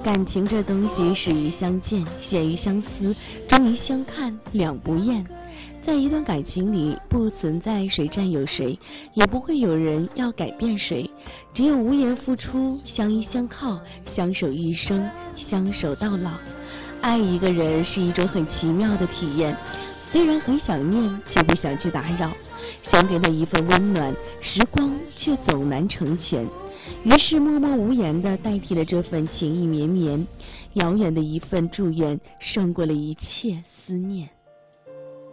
感情这东西始于相见，陷于相思，终于相看两不厌。在一段感情里，不存在谁占有谁，也不会有人要改变谁，只有无言付出，相依相靠，相守一生，相守到老。爱一个人是一种很奇妙的体验，虽然很想念，却不想去打扰，想给他一份温暖，时光却总难成全。于是默默无言地代替了这份情意绵绵，遥远的一份祝愿胜过了一切思念。